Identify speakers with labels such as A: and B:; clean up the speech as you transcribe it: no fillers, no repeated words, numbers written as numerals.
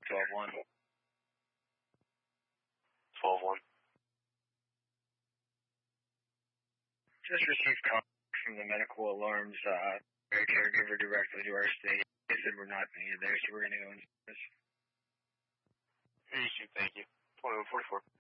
A: 12-1.
B: 12-1.
A: Just received call from the medical alarms, caregiver directly to our state. They said we're not needed there, so we're going to go into this.
B: Thank you. 2144.